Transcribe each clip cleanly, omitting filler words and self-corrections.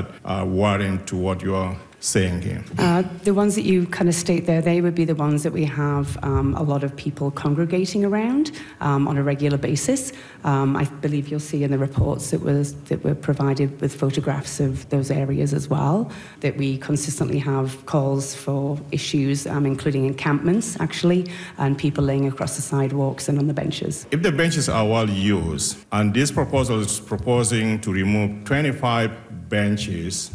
that warrant to what you're saying here? The ones that you kind of state there, they would be the ones that we have a lot of people congregating around on a regular basis. I believe you'll see in the reports that were provided with photographs of those areas as well, that we consistently have calls for issues, including encampments, actually, and people laying across the sidewalks and on the benches. If the benches are well used, and this proposal is proposing to remove 25 benches,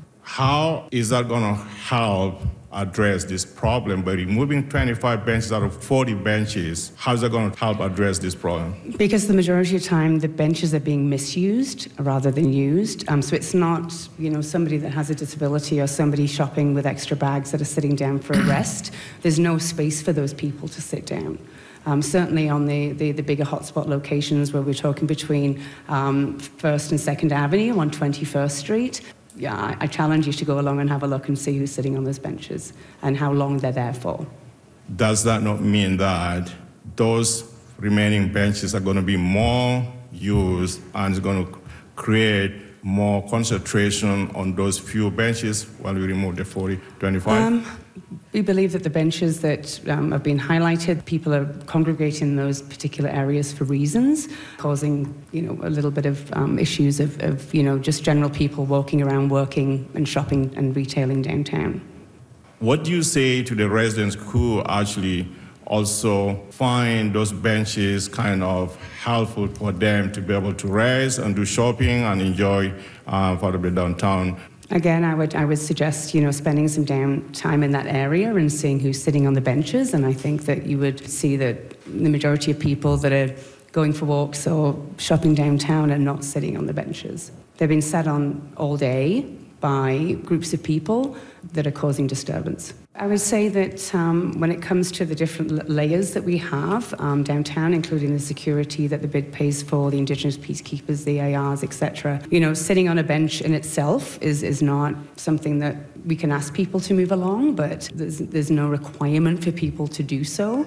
how is that going to help address this problem? By removing 25 benches out of 40 benches, how is that going to help address this problem? Because the majority of the time, the benches are being misused rather than used. So it's not, somebody that has a disability or somebody shopping with extra bags that are sitting down for a rest. There's no space for those people to sit down. Certainly on the bigger hotspot locations where we're talking between 1st and 2nd Avenue on 21st Street, yeah, I challenge you to go along and have a look and see who's sitting on those benches and how long they're there for. Does that not mean that those remaining benches are going to be more used and it's going to create more concentration on those few benches while we remove the 25? We believe that the benches that have been highlighted, people are congregating in those particular areas for reasons, causing, a little bit of issues of just general people walking around, working and shopping and retailing downtown. What do you say to the residents who actually also find those benches kind of helpful for them to be able to rest and do shopping and enjoy part of the downtown? Again, I would suggest, spending some time in that area and seeing who's sitting on the benches. And I think that you would see that the majority of people that are going for walks or shopping downtown are not sitting on the benches. They've been sat on all day by groups of people that are causing disturbance. I would say that when it comes to the different layers that we have downtown, including the security that the BID pays for, the Indigenous peacekeepers, the ARs, etc., sitting on a bench in itself is not something that we can ask people to move along, but there's no requirement for people to do so,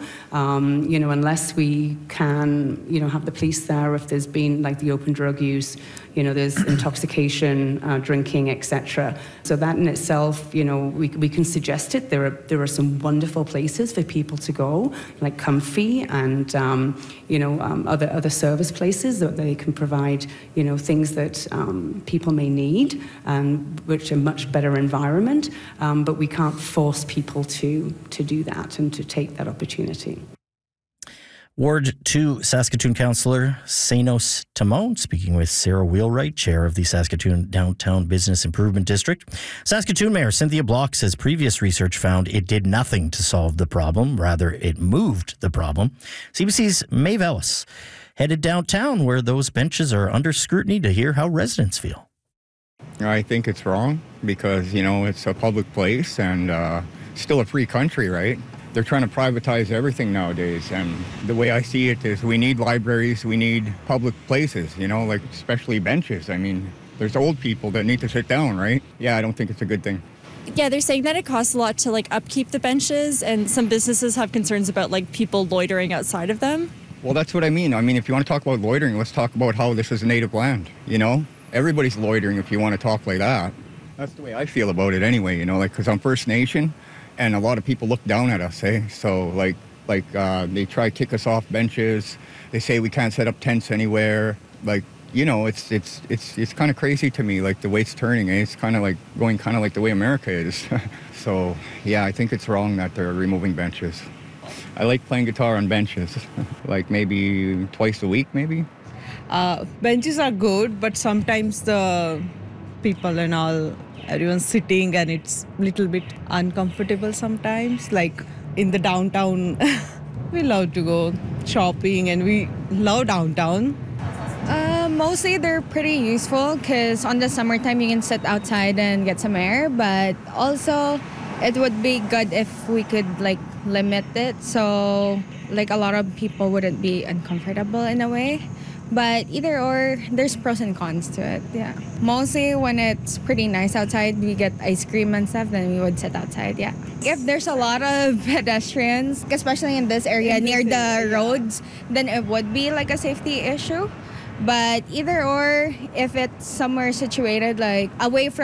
unless we can, have the police there if there's been like the open drug use, there's intoxication, drinking, etc. So that in itself, we can suggest it. There are some wonderful places for people to go, like Comfy and other service places that they can provide things that people may need, and which are much better environment. But we can't force people to do that and to take that opportunity. Ward 2 Saskatoon Councillor Sainos Timone speaking with Sarah Wheelwright, Chair of the Saskatoon Downtown Business Improvement District. Saskatoon Mayor Cynthia Block says previous research found it did nothing to solve the problem. Rather, it moved the problem. CBC's Maeve Ellis headed downtown where those benches are under scrutiny to hear how residents feel. I think it's wrong because, it's a public place and still a free country, right? They're trying to privatize everything nowadays, and the way I see it is we need libraries, we need public places, like especially benches. I mean, there's old people that need to sit down, right? Yeah, I don't think it's a good thing. Yeah, they're saying that it costs a lot to upkeep the benches, and some businesses have concerns about people loitering outside of them. Well, that's what I mean. I mean, if you want to talk about loitering, let's talk about how this is native land, Everybody's loitering if you want to talk like that. That's the way I feel about it anyway, because I'm First Nation. And a lot of people look down at us, So, they try to kick us off benches. They say we can't set up tents anywhere. It's kind of crazy to me, the way it's turning. It's kind of going the way America is. So, yeah, I think it's wrong that they're removing benches. I like playing guitar on benches, maybe twice a week, maybe. Benches are good, but sometimes the people and all, everyone's sitting and it's a little bit uncomfortable sometimes. In the downtown, we love to go shopping and we love downtown. Mostly they're pretty useful because on the summertime you can sit outside and get some air, but also it would be good if we could limit it so a lot of people wouldn't be uncomfortable in a way. But either or, there's pros and cons to it, yeah. Mostly when it's pretty nice outside, we get ice cream and stuff, then we would sit outside, yeah. If there's a lot of pedestrians, especially in this area near the roads, then it would be a safety issue. But either or, if it's somewhere situated away from